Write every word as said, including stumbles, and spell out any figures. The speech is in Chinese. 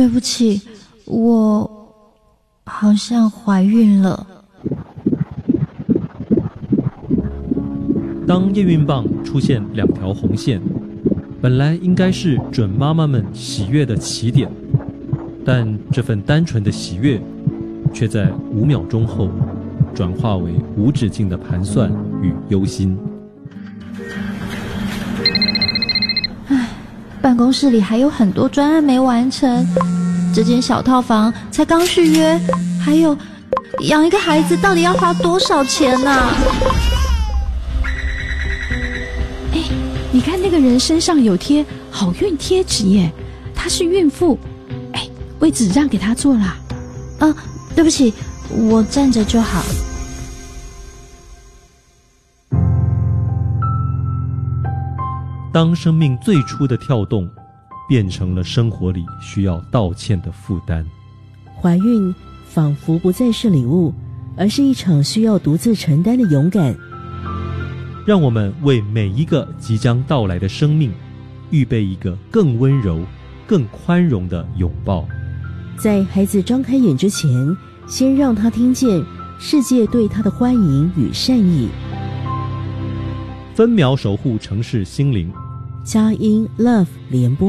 对不起，我好像怀孕了。 当验孕棒出现两条红线，本来应该是准妈妈们喜悦的起点，但这份单纯的喜悦却在五秒钟后转化为无止境的盘算与忧心。 唉，办公室里还有很多专案没完成，这间小套房才刚续约，还有养一个孩子到底要花多少钱啊？ 哎，你看那个人身上有贴好运贴纸耶，她是孕妇。哎，位置让给她坐啦。 啊，对不起，我站着就好。 当生命最初的跳动变成了生活里需要道歉的负担， 怀孕仿佛不再是礼物，而是一场需要独自承担的勇敢。 让我们为每一个即将到来的生命预备一个更温柔更宽容的拥抱。 在孩子张开眼之前，先让他听见世界对他的欢迎与善意。 分秒守护城市心灵， 佳音 Love 联播。